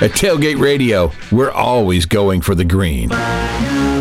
At Tailgate Radio, we're always going for the green.